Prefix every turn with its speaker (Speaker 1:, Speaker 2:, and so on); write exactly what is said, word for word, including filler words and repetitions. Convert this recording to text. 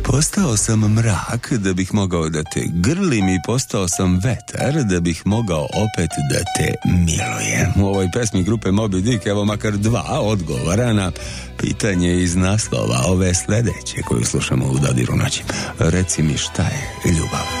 Speaker 1: Postao sam mrak da bih mogao da te grlim i postao sam vetar da bih mogao opet da te milujem. U ovoj pesmi grupe Moby Dick evo makar dva odgovora na pitanje iz naslova ove sledeće koju slušamo u Dodiru noći. Reci mi šta je ljubav?